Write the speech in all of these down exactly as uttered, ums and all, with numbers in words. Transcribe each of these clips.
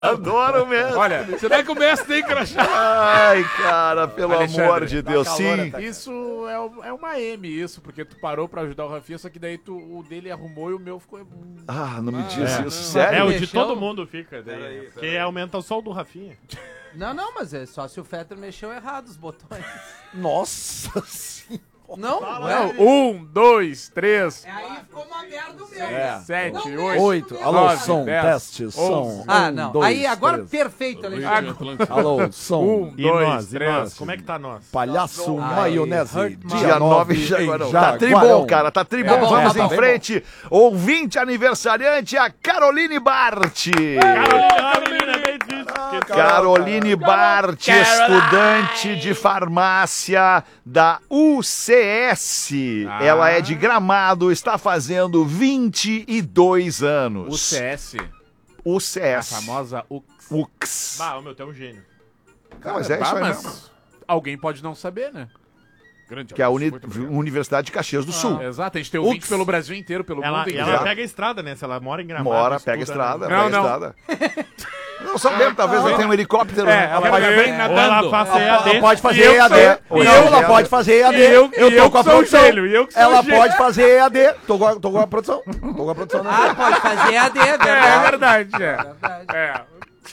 Adoro mesmo. Olha, será que o mestre tem crachá? Ai, cara, pelo Alexandre, amor de Deus, calor, sim. tá? Isso é, o- é uma M, isso, porque tu parou pra ajudar o Rafinha, só que daí tu, o dele arrumou e o meu ficou... Ah, não me diz é. isso, É, sério? o Mexeu? de todo mundo fica. Daí, que aumenta só o do Rafinha. Não, não, mas é só se o Fetter mexeu errado os botões. Nossa senhora. Não, Não, ué, um, dois, três, aí ficou uma merda o meu. É. sete, Não, oito... Oito. Alô, nove, som, dez, teste, som. onze. Ah, Um, não. dois, aí agora três. perfeito, Alexandre. Alô, som. Um, E dois, nós, e três... nós? Como é que tá nós? Palhaço Ai, maionese. hurt my- Dia nove de Jaguarão. Tá tribom, cara, tá tribom. Tá bom, Vamos tá bom. em frente. Ouvinte aniversariante, a Caroline Bart. Carolina, bem dito. Caroline Bart, estudante de farmácia da U C S. Ah. Ela é de Gramado, está fazendo vinte e dois anos. U C S, U C a S. famosa U C S. U C S. Bah, o meu, tu é um gênio. Não, mas é Bah, isso aí mas mesmo. alguém pode não saber, né? Grande Que é a abraço, Uni- muito obrigado. Universidade de Caxias do Sul. Exato, a gente tem ouvinte Ux. pelo Brasil inteiro, pelo Ela, mundo e inteiro. ela pega a estrada, né? Se ela mora em Gramado. Mora, estuda, pega a estrada, né? Não, pega a não. estrada. Não sabemos, talvez ela tenha um helicóptero. É, ela pode- vem Ou nadando. ela faça E A D. Ela pode fazer E eu E A D. sou- E e eu, eu- ela pode fazer E A D. E eu- Eu e tô eu com a que sou o produção. gênio, e eu que sou Ela o gênio. pode fazer E A D. Tô com a, tô com a produção. Tô com a produção. Né? Ah, pode fazer A D, é É, é verdade. verdade, é. Verdade. É.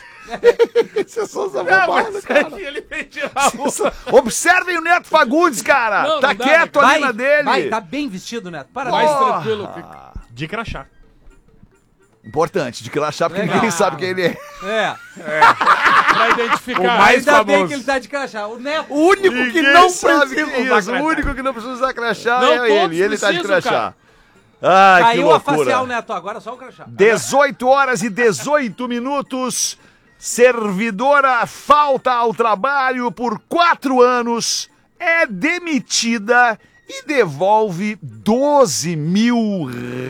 Vocês são essa Não, bobagem, mas cara. é que ele vem tirar o... Observem o Neto Fagundes, cara. Não, tá não dá, quieto né? ali na dele. vai, tá bem vestido, Neto. Mais Parabéns. Porra. tranquilo. Fica. De crachá. Importante, de crachá, porque Legal. ninguém sabe quem ele é. É, Pra identificar. O mais ainda bem famoso. que ele tá de crachá. O Neto. O único que Ninguém não sabe precisa quem é usar isso. crachá. O único que não precisa usar crachá Não, é todos ele. E ele tá de precisam, crachá. cara. Ai, que Caiu a loucura. facial, Neto. Agora só o crachá. dezoito horas e dezoito minutos. Servidora falta ao trabalho por quatro anos, é demitida e devolve doze mil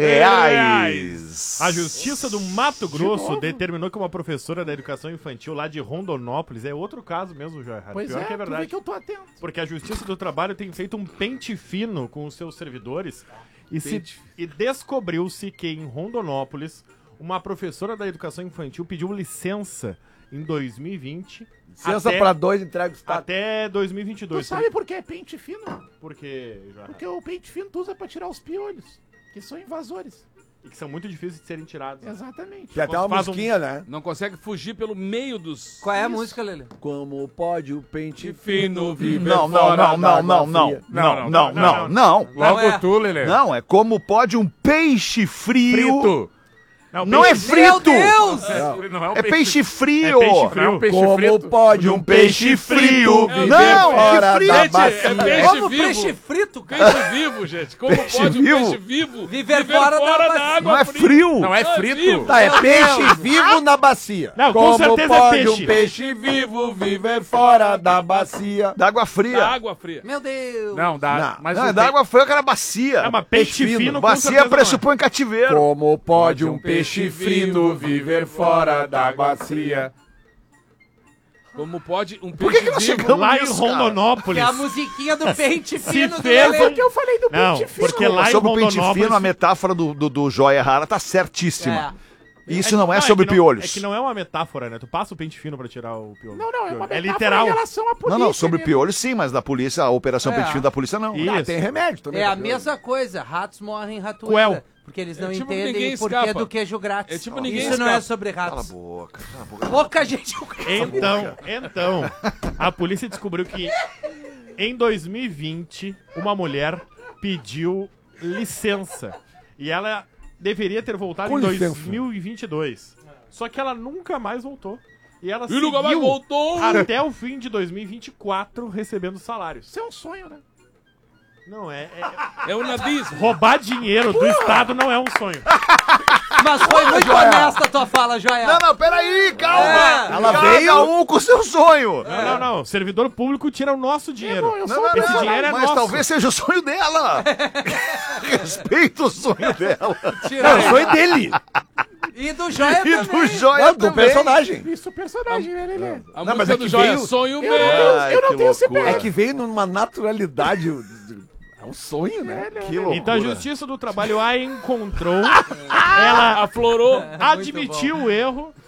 reais. A Justiça do Mato Grosso determinou que uma professora da educação infantil lá de Rondonópolis, é outro caso mesmo, Joia. Pois Pior é, que é tu vê verdade. que eu tô atento. Porque a Justiça do Trabalho tem feito um pente fino com os seus servidores e, se- e descobriu-se que em Rondonópolis uma professora da educação infantil pediu licença em dois mil e vinte. Licença até, pra dois, entrega o estado. até dois mil e vinte e Tu dois. sabe por que é pente fino? Porque, Joia, Porque o pente fino tu usa pra tirar os piolhos, que são invasores. e que são muito difíceis de serem tirados. Exatamente. Tem até uma Faz um- musiquinha, né? Não consegue fugir pelo meio dos. Qual é a música, Lelê? Como pode o pente Fino viver Não, não, fora não, não, da não, não, fria. não, não, não, não. Logo é. tu, Lelê. Não, é como pode um peixe frio... Frito. Não é Meu frito! Deus! Não é um É peixe frio! É peixe Não é um peixe Como frito. pode um peixe frio É, Não, fora que frito! da Gente, bacia? é peixe Como vivo. peixe frito, cara. Peixe vivo, gente. Como Peixe pode vivo? um peixe vivo Viver fora da bacia. água Não é fria? frio! Não é Não é frito. vivo. Tá, é Meu peixe Deus. vivo na bacia. Não, com Como certeza é pode peixe. um peixe vivo viver fora da bacia? Da água fria. Da água fria. Meu Deus. Não, dá. Não, Mas Não, o é da pe- água fria que era bacia. É uma peixe Peixe fino, fino. com Bacia certeza não é. pressupõe cativeiro. Como pode um peixe fino viver fora da água fria? Como pode um peixe Por que, que nós vivo... chegamos Lá em nisso, cara? Que Rondonópolis. é a musiquinha do pente Se fino do fez Lelê. um- que eu falei do Não, pente fino. porque lá em Sobre o pente Rondonópolis... fino, a metáfora do, do, do Joia Rara tá certíssima. É. Isso não é sobre que não- piolhos. É que não é uma metáfora, né? Tu passa o pente fino pra tirar o piolho. Não, não, é uma É metáfora literal. em relação à polícia. Não, não, sobre né? piolhos sim, mas da polícia, a operação É. pente fino da polícia não. Isso. Ah, tem remédio também. É a pra piolho. mesma coisa. Ratos morrem em Coel. ratoeira. Porque eles É não tipo entendem ninguém o porquê escapa. do queijo grátis. É tipo ninguém Isso não é escapa. sobre Cala a ratos. boca, cala a boca. Pouca gente... Então, então, a polícia descobriu que em dois mil e vinte, uma mulher pediu licença. E ela deveria ter voltado Com em licença. dois mil e vinte e dois. Só que ela nunca mais voltou. E ela E nunca mais seguiu voltou. até o fim de dois mil e vinte e quatro recebendo salários. Isso é um sonho, né? Não, é, é- É o nadismo. roubar dinheiro do Estado não é um sonho. Mas foi muito honesta a tua fala, Joel. Não, não, peraí, calma. É. Ela Cada veio- um com o seu sonho. Não, não, não. O servidor público tira o nosso dinheiro. Eu Não, sou não, uma não, Esse dinheiro é mas nosso. talvez seja o sonho dela. Respeita o sonho dela. Não, foi dele. E do Joia E também. do Joia Não, do também. personagem. Isso, personagem, né, Lelê? A Não, mas música é do que Joia, veio- sonho Eu meu. não tenho, Ai, eu não que tenho C P loucura. F. É que veio numa naturalidade. É um sonho, né? Que loucura. Então a Justiça do Trabalho a encontrou, ela Aflorou. admitiu o erro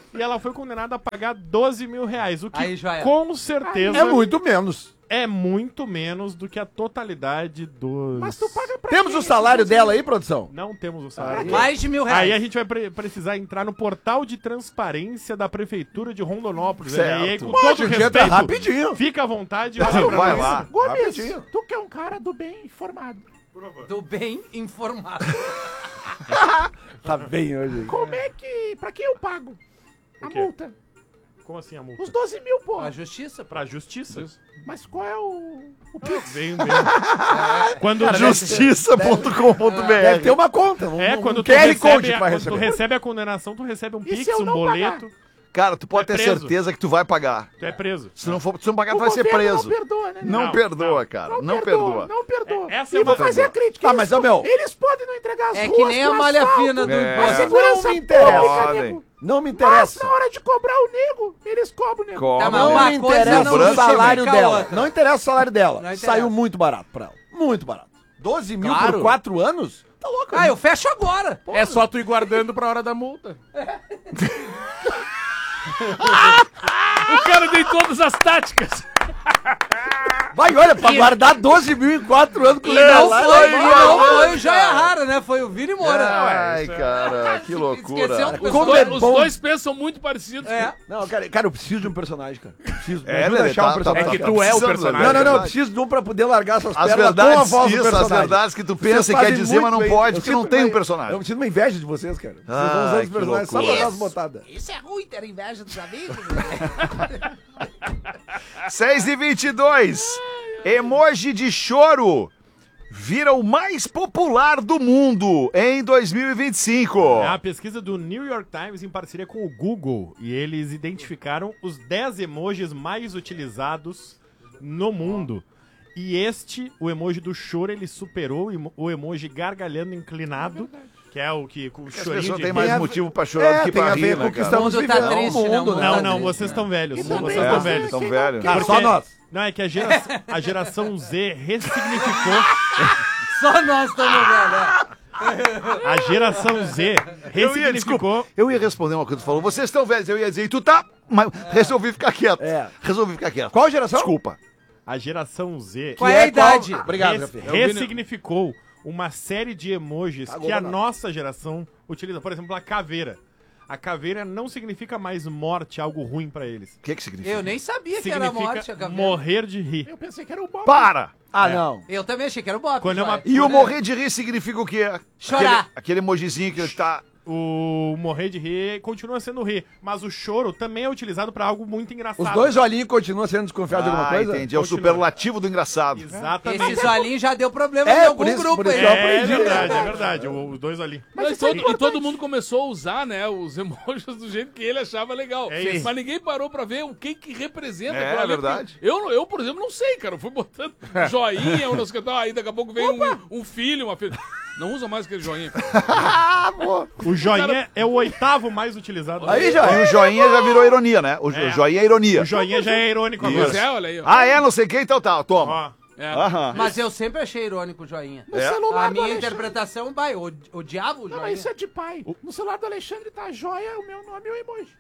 e ela foi condenada a pagar doze mil reais, o que Aí já é. com certeza É muito menos. é muito menos do que a totalidade dos... Mas tu paga pra Temos quem o salário esses dela aí, produção? Não temos o salário. Mais de mil reais. Aí a gente vai pre- precisar entrar no portal de transparência da Prefeitura de Rondonópolis. Certo. E aí, com Pô, todo hoje em dia respeito, tá rapidinho. fica à vontade. Mas olha tu pra vai nós. lá. Gomes, Rapidinho. tu que é um cara do bem informado. Do bem informado. Tá bem hoje. Como é que... Pra quem eu pago a quê? multa? Como assim a multa? Os doze mil, pô. A justiça. Pra justiça. Mas qual é o... O Pix? Vem, vem. Quando Justiça ponto com ponto b r. Deve ter uma conta. Um, É, um quando tu, Q R recebe Code a, pra quando tu receber. recebe a condenação, tu recebe um E Pix, se eu um não boleto, Cara, tu pode Tu é ter preso. certeza que tu vai pagar. tu é preso. Se não for, se não pagar, O tu vai ser governo preso. não perdoa, né? Não, Não, perdoa, não. cara. Não, perdoa. Não perdoa. É, essa e é vou uma fazer a perdoa. crítica. Ah, eles, mas, ô, meu. eles podem não entregar as É ruas que nem a com malha asfalto, fina do É. com a imposto. segurança Não me interessa. pública, nego. Não me Mas interessa. na hora de cobrar o nego, eles cobram o nego. Cobra, Tá, mas né? uma Não me coisa interessa não o justifica salário a dela. outra. Não interessa o salário dela. Não interessa. Saiu muito barato pra ela. Muito barato. doze mil Claro. por quatro anos? Tá louco. Ah, eu fecho agora. É só tu ir guardando pra hora da multa. O cara tem todas as táticas. Vai, olha, pra guardar doze mil em quatro anos com E não foi, e não foi o Joia Rara, né? Foi o Vini Moura. Ai, cara, que loucura. Esqueceu um Os, Como dois, é os bom. dois pensam muito parecidos. É. Não, cara, cara, eu preciso de um personagem, cara. Preciso. Me É, ajuda a Lelê, achar tá- um personagem. tá- É que tá tu é o precisando, personagem. Não, não, não, eu verdade. preciso de um pra poder largar essas As pérolas com a verdades, voz do isso, as personagem. verdades que tu Vocês pensa e quer fazem dizer, muito mas não bem. pode, Eu porque não sinto tem um uma- personagem. Eu sinto uma inveja de vocês, cara. Vocês vão Ai, usar os que personagens só pra loucura. dar as botadas. Isso é ruim ter inveja dos amigos. seis e vinte e dois. Emoji de choro vira o mais popular do mundo em dois mil e vinte e cinco. É uma pesquisa do New York Times em parceria com o Google. E eles identificaram os dez emojis mais utilizados no mundo. E este, o emoji do choro, ele superou o emo- o emoji gargalhando inclinado, que é o que com o As chorinho pessoas de têm rir. mais a- motivo pra chorar É, do que tem pra a ver rir, com né, o que cara? estamos O mundo tá vivendo. triste, o né? mundo, O mundo né? Não, tá não, triste, vocês né? estão velhos. E Vocês também estão você, velhos. Tão quem velho. não- Tá, quem- só nós. Não, é que a, gera- a geração Z ressignificou. Só nós estamos vendo, né? A geração Z Eu ia, ressignificou. desculpa, eu ia responder uma coisa que tu falou. Vocês estão velhos, eu ia dizer, e tu tá. Mas resolvi ficar quieto. É. Resolvi ficar quieto. Qual geração? Desculpa. A geração Z Qual é a idade? Obrigado, res- Rafinha. ressignificou uma série de emojis Tá, que a vou nossa geração utiliza. Por exemplo, a caveira. A caveira não significa mais morte, algo ruim pra eles. O que que significa? Eu nem sabia que era morte. a Significa caveira. morrer de rir. Eu pensei que era o Bob. Para! Ah, É. não. Eu também achei que era o Bob. Quando é uma- Joia. E o Né? morrer de rir significa o quê? Chorar. Aquele, aquele emojizinho que tá. O morrer de rir continua sendo rir, mas o choro também é utilizado pra algo muito engraçado. Os dois olhinhos continuam sendo desconfiados de alguma Ah, coisa? entendi. É o Continua. superlativo do engraçado. Exatamente. Esses olhinhos já deu problema É, em algum por isso- grupo por isso aí. eu É aprendi. verdade, é verdade. o- Os dois ali. Mas isso é todo, e importante. todo mundo começou a usar, né, os emojis do jeito que ele achava legal. É isso. Mas ninguém parou pra ver o que que representa. É, aquilo ali, verdade. porque Eu, eu, por exemplo, não sei, cara. Eu fui botando joinha, eu não sei o que tal. Aí daqui a pouco veio um, um filho, uma filha. Não usa mais aquele joinha. Ah, pô. O joinha é o oitavo mais utilizado. Aí já E é. o joinha já virou ironia, né? O jo- É. joinha é ironia. O joinha já é irônico Isso. Pois agora. é, olha aí. ó. Ah, é? Não sei quem, então tá. Toma. Ó, É. Aham. Mas eu sempre achei irônico o joinha. No É. celular A do minha Alexandre. interpretação, vai, o, o diabo, o Não, joinha. mas isso é de pai. No celular do Alexandre tá joia, o meu nome é o emoji.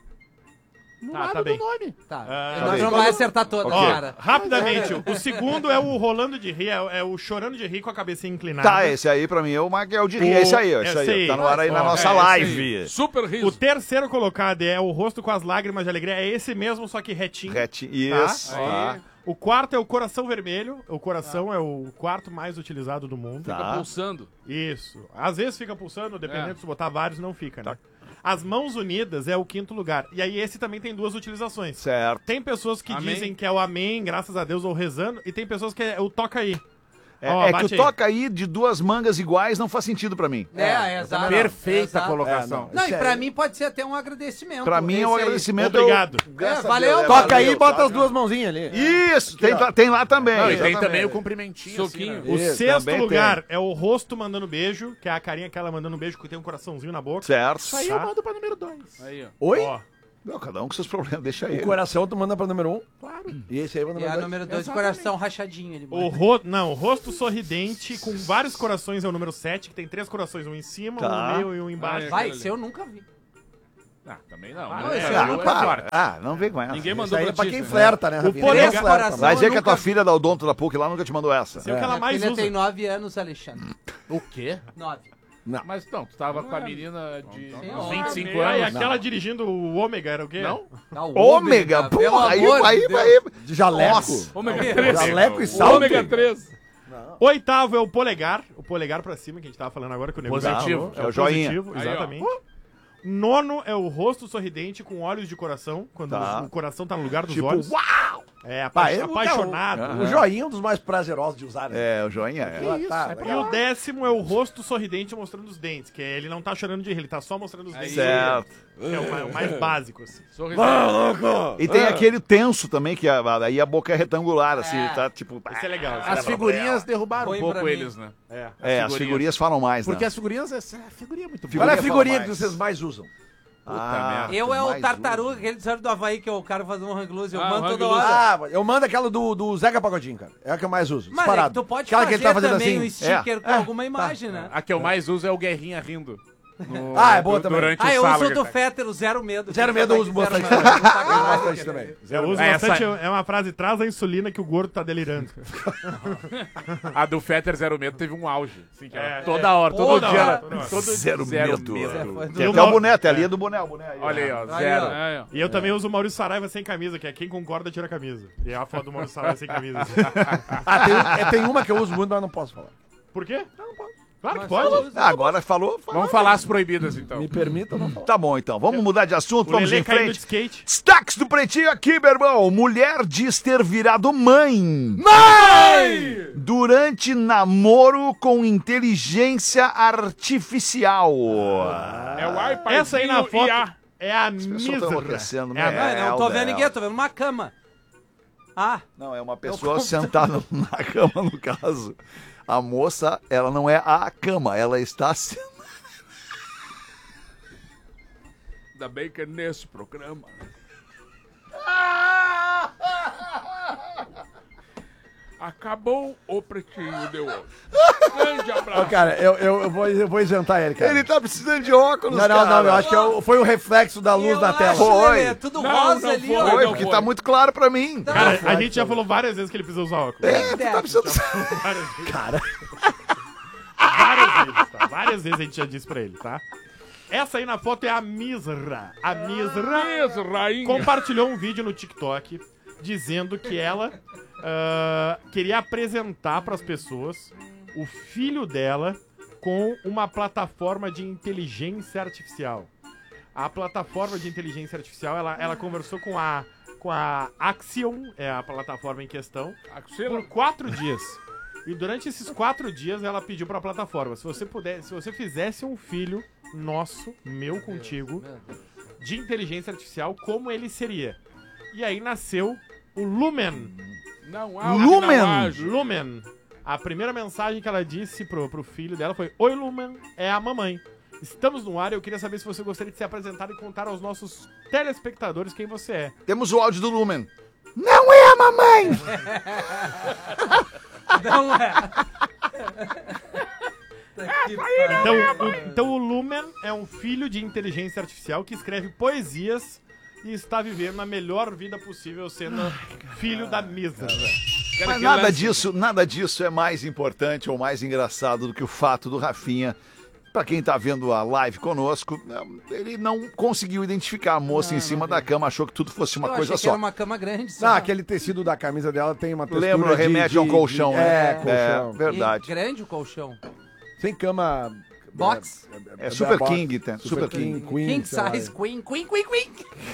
No Tá, lado tá do bem. nome. Tá, Ah, nós bem. não vai acertar todas, Ok. cara. rapidamente, o segundo é o rolando de rir, é, é o chorando de rir com a cabecinha inclinada. Tá, esse aí pra mim é o Miguel de rir. O- É esse aí, ó. Esse esse aí. aí. Tá no ar aí na Ó, nossa É, esse aí. live. Super O riso. terceiro colocado é o rosto com as lágrimas de alegria, é esse mesmo, só que retinho. Rete. Isso. Tá. O quarto é o coração vermelho, o coração é o quarto mais utilizado do mundo. Fica Tá. pulsando. Isso. Às vezes fica pulsando, dependendo É. se botar vários, não fica, né? As mãos unidas é o quinto lugar. E aí esse também tem duas utilizações. Certo. Tem pessoas que Amém. dizem que é o amém, graças a Deus, ou rezando, e tem pessoas que é o toca aí. É, Ó, é que bate o aí. toca aí de duas mangas iguais não faz sentido pra mim. É, é, exato. Perfeita exato. colocação. Não, e Sério. pra mim pode ser até um agradecimento. Pra mim é um Esse aí. agradecimento. Obrigado. eu- graças É, a valeu. Deus, é, Toca aí e valeu, bota tá? as duas mãozinhas ali. Isso, tem, lá- tem lá também. Não, e tem exatamente. também o cumprimentinho. Soquinho. assim, né? O Isso, sexto também lugar é o rosto mandando beijo, que é a carinha que ela mandando beijo, que tem um coraçãozinho na boca. Certo. Isso aí eu mando pra número dois. Aí, ó. Oi? Ó, Não, cada um com seus problemas, deixa aí. O coração tu manda pra número um. Claro. E esse aí vai E número a dois. número dois, Exatamente. coração rachadinho. Ele o ro... Não, o rosto sorridente com vários corações é o número sete, que tem três corações, um em cima, um Tá. no meio e um embaixo. Ah, é. Vai, esse eu nunca vi. Ah, também não. Ah, né? esse É, Ah, eu- para. Ah, não vem com essa. Ninguém Isso mandou aí pra é pra ti, quem né? flerta, né, Rafinha? polegar- Quem flerta, Vai dizer que a nunca- tua filha da Odonto da P U C lá nunca te mandou essa. Sei o que ela Minha mais filha usa. tem nove anos, Alexandre. O quê? Nove. Mas não, tu tava com a menina de Sim, uns ó. vinte e cinco Ah, e anos. aquela dirigindo o Ômega era o quê? Não? Tá, o Ômega, pelo porra, aí, amor de aí, Deus. aí. De jaleco. Nossa. Ômega três. Jaleco e salto. Ômega três. Oitavo é o polegar. O polegar pra cima, que a gente tava falando agora, que o nego Positivo. falou. É o joinha. positivo, Aí, ó. exatamente. Nono é o rosto sorridente com olhos de coração, quando Tá. o coração tá no lugar dos Tipo, olhos. uau! É, apa Pá, eu- apaixonado. O joinha é um dos mais prazerosos de usar, né? É, o joinha é. Ah, tá, E legal. o décimo é o rosto sorridente mostrando os dentes, que é, ele não tá chorando de rir, ele tá só mostrando os dentes. Certo. É o mais, o mais básico, assim. Sorriso. E tem aquele tenso também, que a- aí a boca é retangular, assim, É. tá tipo. Esse é legal. esse é As legal. figurinhas derrubaram Põe um Um pouco pouco pra mim. eles, né? É. É, as figurinhas falam mais, Porque né? as figurinhas, essa figurinha é muito boa. Qual é a Figurinha figurinha fala que mais. vocês mais usam? Ah, Eu é o mais tartaruga, um. aquele tesouro do Havaí, que é o cara fazendo um hang-loose. Eu Ah, mando o toda hang-loose. hora. Ah, eu mando aquela do, do Zeca Pagodinho, cara. É a que eu mais uso. Mas é que disparado. tu pode Aquela fazer que ele tá fazendo também assim. um sticker É. com alguma imagem, né? A que eu mais uso é o Guerrinha rindo. No- Ah, é boa du- também. Durante Ah, o eu sala uso o que do tá. Fetter, o Zero Medo. Zero Medo eu uso Zero bastante Medo. também. Eu uso bastante também. Eu uso É, bastante, essa- é uma frase, traz a insulina que o gordo tá delirando. A do Fetter Zero Medo teve um auge. Assim, que era É, toda é. hora, todo Toda dia. hora, era- toda hora. todo Zero medo. Foi Tem do- até o boné, tem a linha do boné, o boné aí. Olha aí, ó, Aí, zero. ó. É, ó. E eu também uso o Maurício Saraiva sem camisa, que é quem concorda tira a camisa. E é a foto do Maurício Saraiva sem camisa. assim. Ah, tem, é, tem uma que eu uso muito, mas não posso falar. Por quê? Não, pode. Claro que Mas pode. Ah, agora falou, falou. Vamos falar as proibidas, então. Me permita não falar. Tá bom, então. Vamos mudar de assunto, O vamos Lelê em caindo de frente. skate. Destaques do Pretinho aqui, meu irmão. Mulher diz ter virado mãe. Mãe! Durante namoro com inteligência artificial. É o iPad. Essa aí na foto I A. é a pessoas tão mísera. enlouquecendo, É a- né? Ah, É, não tô o vendo dela. ninguém, tô vendo uma cama. Ah, Não, é uma pessoa sentada na cama, no caso. A moça, ela não é a cama, ela está sendo... Ainda bem que é nesse programa. Acabou o Pretinho de hoje. Grande Ô, abraço. cara, eu, eu, eu vou, eu vou isentar ele, cara. Ele tá precisando de óculos, Não, não, cara. não, eu acho que é o- foi o reflexo da luz eu na tela. acho, Foi. Lelê, tudo Não, rosa não ali, foi. ó. Foi, Não porque foi. tá muito claro pra mim. Cara, a gente já falou várias vezes que ele precisa usar óculos. É, tu tá precisando... Várias vezes. Cara, Várias vezes, tá? Várias vezes a gente já disse pra ele, tá? Essa aí na foto é a Misra. A Misra Isso, rainha. compartilhou um vídeo no TikTok dizendo que ela ah, queria apresentar pras pessoas o filho dela com uma plataforma de inteligência artificial. A plataforma de inteligência artificial, ela, ela conversou com a, com a Axiom, é a plataforma em questão, por quatro dias. E durante esses quatro dias ela pediu pra plataforma, se você puder, se você fizesse um filho nosso, meu contigo, de inteligência artificial, como ele seria? E aí nasceu o Lumen. Não há Lumen. não haja. Lumen. A primeira mensagem que ela disse pro, pro filho dela foi: Oi, Lumen, é a mamãe. Estamos no ar e eu queria saber se você gostaria de se apresentar e contar aos nossos telespectadores quem você é. Temos o áudio do Lumen. Não é a mamãe! Não é. Então o, então o Lumen é um filho de inteligência artificial que escreve poesias e está vivendo a melhor vida possível sendo filho da Misa. Mas nada disso, nada disso é mais importante ou mais engraçado do que o fato do Rafinha. Pra quem tá vendo a live conosco, ele não conseguiu identificar a moça em cima da cama, achou que tudo fosse uma Eu coisa achei que só. era uma cama grande. só. não, aquele tecido da camisa dela tem uma textura Lembra, de- remete de- a um colchão, de- né? É, colchão. E verdade. grande o colchão. Sem cama... Box? É Super box, King, tem. Super, King, Queen, King sei lá. size, queen, queen, queen, queen.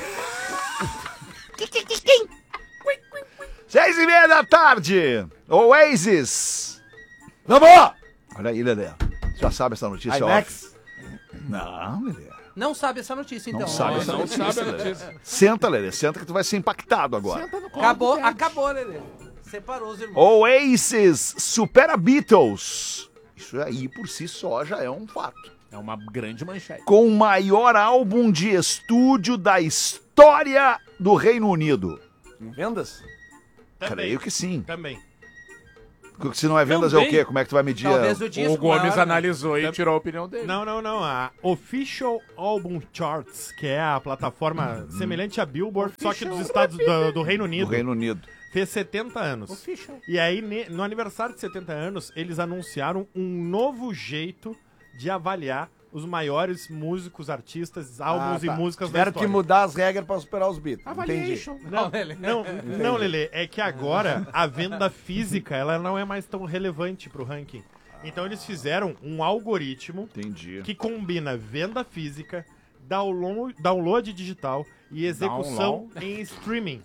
Seis e meia da tarde, Oasis. Vamos! Olha aí, Lelê. Já sabe essa notícia, ó. IMAX? Não, Lelê. Não sabe essa notícia, então. Não sabe essa Não notícia, sabe a Lelê. notícia. Senta, Lelê. Senta que tu vai ser impactado agora. Acabou, acabou, Lelê. Separou os irmãos. Oasis supera Beatles. Isso aí por si só já é um fato. É uma grande manchete. Com o maior álbum de estúdio da história do Reino Unido. Em vendas? Também. Creio que sim. Também. Se não é vendas, é o Também. quê? Como é que tu vai medir? Talvez a- o disco O Gomes maior, né? analisou e tirou a opinião dele. Não, não, não. A Official Album Charts, que é a plataforma semelhante a Billboard, só que dos Estados do, do Reino Unido, do Reino Unido. fez setenta anos. E aí, ne- no aniversário de setenta anos, eles anunciaram um novo jeito de avaliar os maiores músicos, artistas, álbuns Ah, tá. e músicas Tiveram da que história. mudar as regras pra superar os Beatles. Entendi. Não, não, não, Lelê, é que agora a venda física ela não é mais tão relevante pro ranking. Então eles fizeram um algoritmo Entendi. que combina venda física, download, download digital e execução em streaming.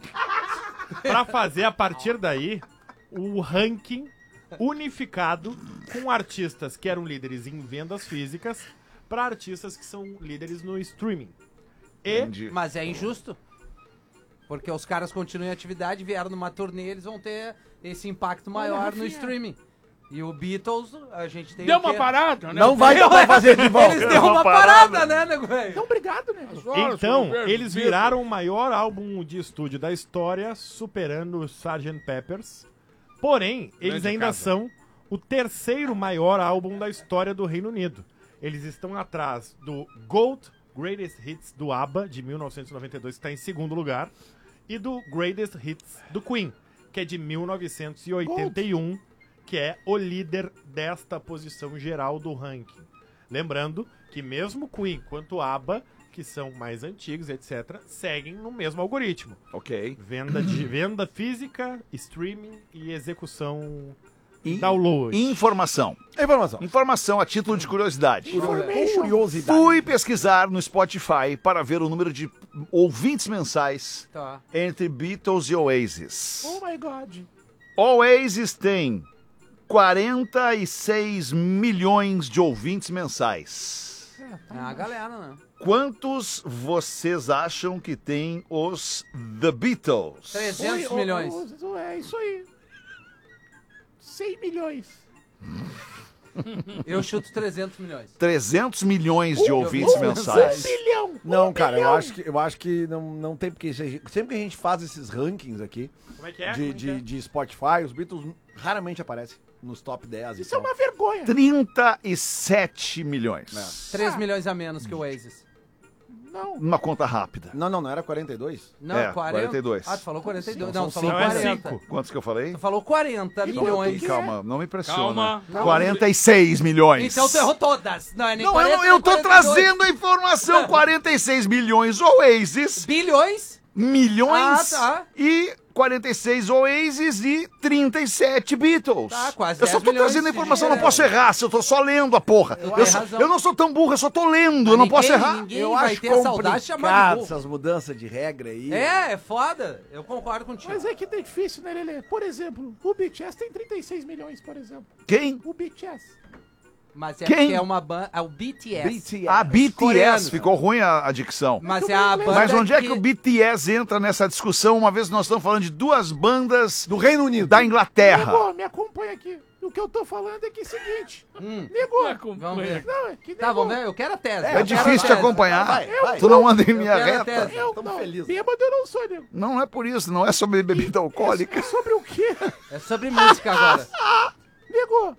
Pra fazer a partir daí o ranking unificado com artistas que eram líderes em vendas físicas para artistas que são líderes no streaming. E Entendi. Mas é injusto. Porque os caras continuam em atividade, vieram numa turnê, eles vão ter esse impacto maior no streaming. E o Beatles, a gente tem Deu o quê? uma parada, né? Não vai dar pra fazer de volta. Eles deu uma parada, né, nego velho? Então, obrigado, né? então, eles viraram o maior álbum de estúdio da história, superando o sergeant Pepper's. Porém, eles ainda casa. são o terceiro maior álbum da história do Reino Unido. Eles estão atrás do Gold Greatest Hits do ABBA, de mil novecentos e noventa e dois, que está em segundo lugar, e do Greatest Hits do Queen, que é de mil novecentos e oitenta e um, que é o líder desta posição geral do ranking. Lembrando que mesmo Queen quanto ABBA, que são mais antigos, etcétera, seguem no mesmo algoritmo. Ok. Venda, de, venda física, streaming e execução E- download. Informação. Informação. Informação a título de curiosidade. Curiosidade. Fui pesquisar no Spotify para ver o número de ouvintes mensais Tá. entre Beatles e Oasis. Oh my God. Oasis tem quarenta e seis milhões de ouvintes mensais. É a galera, né? Quantos vocês acham que tem os The Beatles? trezentos Oi, milhões. ô, ô, é isso aí. cem milhões. Eu chuto trezentos milhões. trezentos milhões de ouvintes mensais. Bilhão. Não, um cara, eu bilhão. acho que, eu acho que não, não tem porque. se- Sempre que a gente faz esses rankings aqui Como é que é? de, Como é que de, é? de Spotify, os Beatles raramente aparecem nos top dez. e Isso é tal. uma vergonha. trinta e sete milhões. três milhões a menos que o Oasis. Não. Uma conta rápida. Não, não, não era quarenta e dois? Não, É, quarenta. quarenta e dois. Ah, tu falou quarenta e dois. Então Não, tu são falou cinco. Não, é quarenta. cinco. Quantos que eu falei? Tu falou quarenta milhões. Calma, não me impressiona. Calma. quarenta e seis milhões. Então tu errou todas. Não é nem Não, eu, quarenta, não- eu nem tô quarenta e dois. trazendo a informação. quarenta e seis milhões Oasis, Bilhões? milhões Ah, tá. e quarenta e seis Oasis e trinta e sete Beatles. Tá, quase eu só dez tô milhões trazendo a de informação, não dinheiro. posso errar, se eu tô só lendo a porra. Tu Eu, tem sou- razão. eu não sou tão burro, eu só tô lendo, eu não Ninguém- posso errar. Ninguém Eu vai acho ter a saudade de chamar de complicado burro. essas mudanças de regra aí. É, é foda. Eu concordo contigo. Mas é que tá difícil, né, Lelê? Por exemplo, o B T S tem trinta e seis milhões, por exemplo. Quem? O B T S. Mas é Quem? porque é uma banda. É o B T S. B T S. A B T S, Coreano. ficou ruim a, a dicção. Mas é a banda. Mas onde é que o B T S entra nessa discussão, uma vez que nós estamos falando de duas bandas Do Reino Unido. da Inglaterra? Nego, me acompanha aqui. O que eu tô falando é que é o seguinte. Hum, Nego. vamos ver. Não, é que Tá, nego, vamos ver. Eu quero a tese. É eu quero difícil a te tese. acompanhar. Vai, vai. Tu não anda em Eu linha quero a reta. tese. Eu Tamo não, felizes. bêbado eu não sou, nego. Não é por isso, não é sobre bebida alcoólica. É sobre o quê? É sobre música agora. Nego,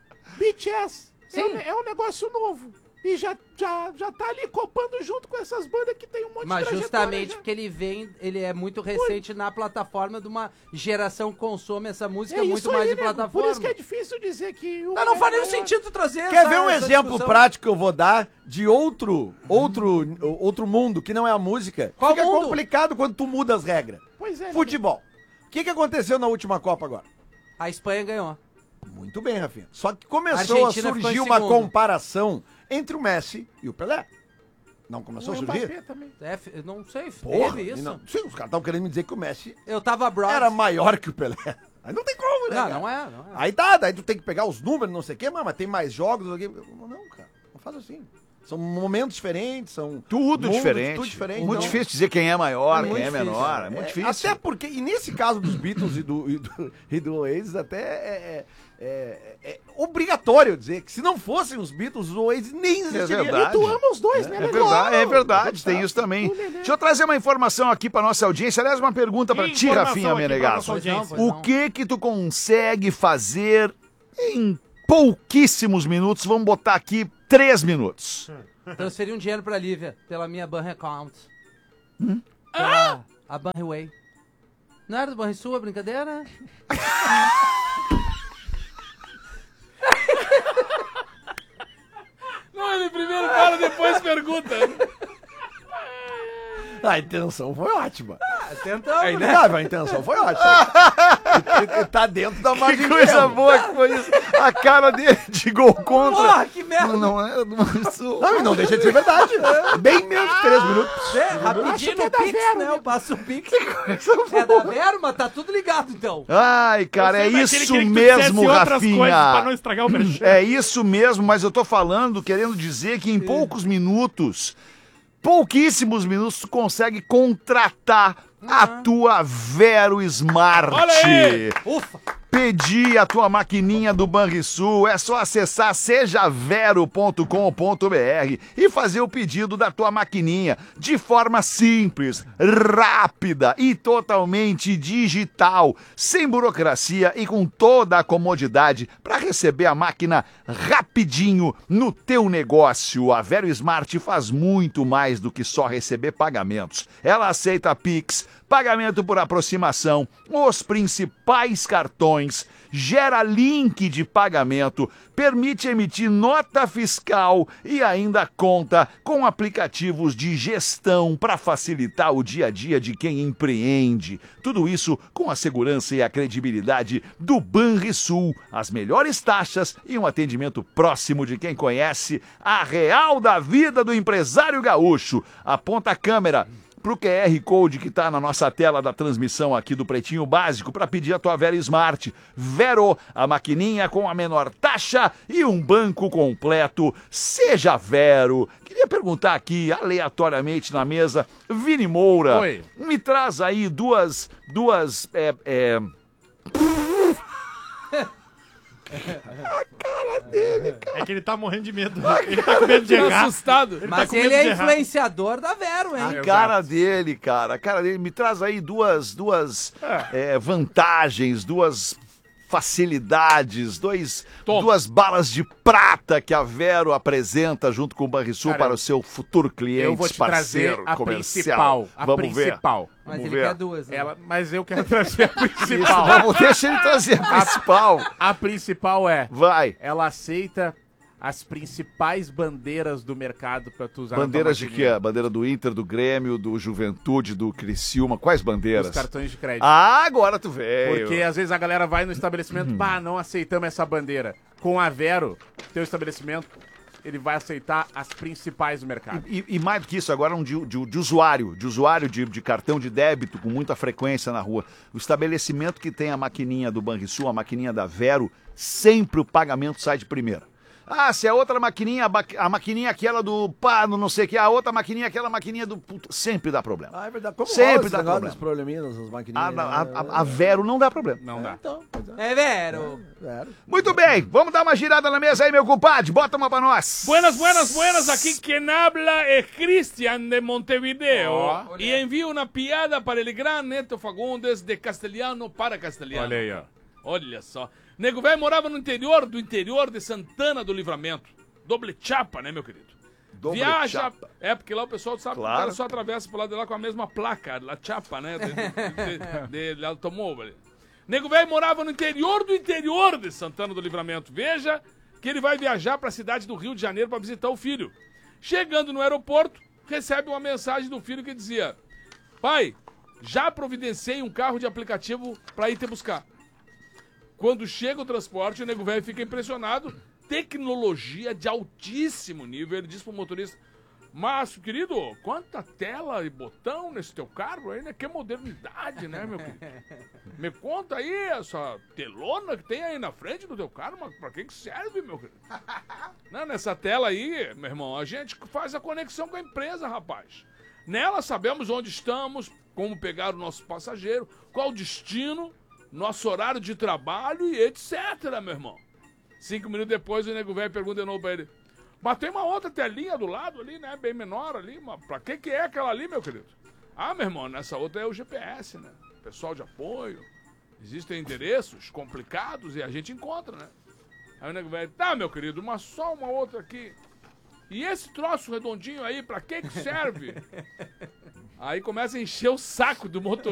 B T S é Sim. um, é um negócio novo. E já, já, já tá ali copando junto com essas bandas que tem um monte Mas de trajetória justamente já. porque ele vem, ele é muito recente na plataforma de uma geração que consome essa música É muito isso mais aí, em nego. plataforma. Por isso que é difícil dizer que... o Não, não é faz nenhum maior. sentido tu trazer Quer essa- ver um essa exemplo discussão. prático que eu vou dar de outro, outro, outro mundo que não é a música? Qual Fica mundo? complicado quando tu muda as regras. Pois é. Futebol. O que, que aconteceu na última Copa agora? A Espanha ganhou. Muito bem, Rafinha. Só que começou a Argentina ficou surgir em uma segundo. comparação entre o Messi e o Pelé. Não começou O a surgir? Mbappé também. É, f- eu não sei, Porra, teve e isso. não- sim, os caras estavam querendo me dizer que o Messi Eu tava abroad. era maior que o Pelé. Aí não tem como, né? Não, cara? não é, não é. Aí tá, daí tu tem que pegar os números, não sei o quê, mas mas tem mais jogos. Não, sei o quê. não, cara, não faz assim. São momentos diferentes, são... Tudo mundos, diferente. Tudo diferente. Muito então- difícil dizer quem é maior, É quem muito é difícil. menor. É muito É, difícil. Até porque, e nesse caso dos Beatles e do, e do, e do Oasis, até é, é, é- é obrigatório dizer que se não fossem os Beatles, o Oasis nem existiria. verdade. E tu ama os dois, né? É verdade, é verdade, tem isso também. Deixa eu trazer uma informação aqui pra nossa audiência. Aliás, uma pergunta pra Que ti, informação Rafinha aqui pra Menegasso. nossa audiência? Pois O que que tu consegue fazer em pouquíssimos minutos? Vamos botar aqui três minutos. Transferi um dinheiro pra Lívia, pela minha Ban Account. Hum? Pela, a Banriway. Não era do Banrisul a brincadeira? Não, ele primeiro fala, depois pergunta. A intenção foi ótima. Tentamos, É né? inegável, a intenção foi ótima. e, e tá dentro da margem Que de coisa erro. boa que foi isso. A cara dele de gol contra. Porra, que merda! Não, não é do Banrisul. Não, e não deixa de ser verdade. Bem menos de três minutos. É, rapidinho no Pix, né? Eu passo o Pix. É da Vero, mas tá tudo ligado, então. Ai, cara, é Eu sei, mas ele isso queria que tu dissesse mesmo, outras coisas pra não Rafinha. estragar o merchan. É isso mesmo, mas eu tô falando, querendo dizer que em poucos minutos, pouquíssimos minutos, tu consegue contratar a tua Vero Smart. Olha aí! Ufa! Pedir a tua maquininha do Banrisul, é só acessar seja vero ponto com ponto br e fazer o pedido da tua maquininha de forma simples, rápida e totalmente digital, sem burocracia e com toda a comodidade para receber a máquina rapidinho no teu negócio. A Vero Smart faz muito mais do que só receber pagamentos. Ela aceita Pix, pagamento por aproximação, os principais cartões, gera link de pagamento, permite emitir nota fiscal e ainda conta com aplicativos de gestão para facilitar o dia a dia de quem empreende. Tudo isso com a segurança e a credibilidade do Banrisul, as melhores taxas e um atendimento próximo de quem conhece a real da vida do empresário gaúcho. Aponta a câmera pro Q R Code que tá na nossa tela da transmissão aqui do Pretinho Básico para pedir a tua Vero Smart. Vero, a maquininha com a menor taxa e um banco completo. Seja Vero. Queria perguntar aqui, aleatoriamente na mesa, Vini Moura, Oi. me traz aí duas, duas, é, é... É que ele tá morrendo de medo. Ele tá com medo de Tá errar. assustado. Ele tá Mas com ele medo é de errar. influenciador da Vero, hein? A cara dele, cara, a cara dele. Me traz aí duas, duas é, vantagens, duas facilidades, dois, Toma. duas balas de prata que a Vero apresenta junto com o Banrisul Cara, para o seu futuro cliente, Eu vou te trazer parceiro, a comercial. principal. A Vamos principal. Mas Vamos ele ver. quer duas. Né? Ela, mas eu quero trazer a Isso, principal. vamos, deixa ele trazer a principal. A principal é, Vai. ela aceita as principais bandeiras do mercado pra tu usar na tua Bandeiras de maquininha. quê? Bandeira do Inter, do Grêmio, do Juventude, do Criciúma. Quais bandeiras? Os cartões de crédito. Ah, agora tu veio. Porque às vezes a galera vai no estabelecimento, pá, não aceitamos essa bandeira. Com a Vero, teu estabelecimento, ele vai aceitar as principais do mercado. E, e mais do que isso, agora um de, de- de usuário, de usuário de, de cartão de débito com muita frequência na rua. O estabelecimento que tem a maquininha do Banrisul, a maquininha da Vero, sempre o pagamento sai de primeira. Ah, se a outra maquininha, a, ba- a maquininha aquela do pá, no não sei o que, a outra maquininha, aquela maquininha do... puta, sempre dá problema. Ah, é verdade. Como Sempre rola esse dá negócio problema. dos probleminhas, essas A, maquininhas? a, a, né? a Vero não dá problema. Não dá. Então, pois é. É Vero. Vero. Muito bem, vamos dar uma girada na mesa aí, meu compadre. Bota uma pra nós. Buenas, buenas, buenas. Aquí quien habla es Cristian de Montevideo. y envío una piada para el gran Neto Fagundes de Castelhano para Castelhano. Olha aí, ó. Olha só. Nego velho morava no interior do interior de Santana do Livramento. Doble chapa, né, meu querido? Doble Viaja. chapa. É, porque lá o pessoal sabe Claro. que o cara só atravessa por lá de lá com a mesma placa, a chapa, né? De, de, de, de automóvel. Nego velho morava no interior do interior de Santana do Livramento. Veja que ele vai viajar para a cidade do Rio de Janeiro para visitar o filho. Chegando no aeroporto, recebe uma mensagem do filho que dizia: pai, já providenciei um carro de aplicativo para ir te buscar. Quando chega o transporte, o nego velho fica impressionado. Tecnologia de altíssimo nível. Ele diz pro motorista: Mas, querido, quanta tela e botão nesse teu carro aí, né? Que modernidade, né, meu querido? Me conta aí essa telona que tem aí na frente do teu carro, mas pra que que serve, meu querido? Não, nessa tela aí, meu irmão, a gente faz a conexão com a empresa, rapaz. Nela sabemos onde estamos, como pegar o nosso passageiro, qual o destino, nosso horário de trabalho e etc, meu irmão. Cinco minutos depois o nego velho pergunta de novo pra ele: mas tem uma outra telinha do lado ali, né? Bem menor ali. Mas pra que que é aquela ali, meu querido? Ah, meu irmão, nessa outra é o G P S, né? Pessoal de apoio. Existem endereços complicados e a gente encontra, né? Aí o nego velho: tá, meu querido, mas só uma outra aqui. E esse troço redondinho aí, pra que que serve? Aí começa a encher o saco do motorista.